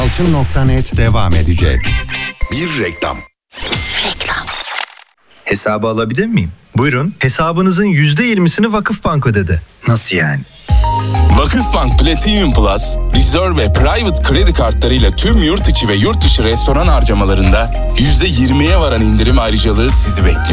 Yalçın.net devam edecek. Bir reklam. Hesabı alabilir miyim? Buyurun, hesabınızın %20'sini Vakıfbank ödedi. Nasıl yani? Vakıfbank Platinum Plus, Reserve ve Private kredi kartlarıyla tüm yurt içi ve yurt dışı restoran harcamalarında %20'ye varan indirim ayrıcalığı sizi bekliyor.